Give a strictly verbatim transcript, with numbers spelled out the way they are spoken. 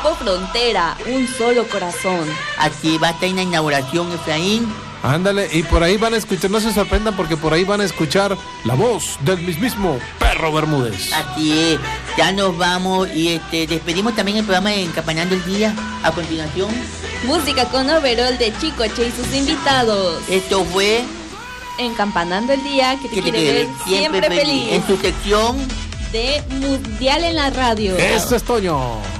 Grupo Frontera, Un Solo Corazón. Aquí va a estar en la inauguración, Efraín. Ándale, y por ahí van a escuchar, no se sorprendan porque por ahí van a escuchar la voz del mismísimo Perro Bermúdez. Así es, ya nos vamos y este despedimos también el programa de Encampanando el Día. A continuación, música con overol de Chicoche y sus invitados. Esto fue Encampanando el Día, que te que quiere te ver siempre, siempre feliz. feliz. En su sección de Mundial en la Radio. Eso es Toño.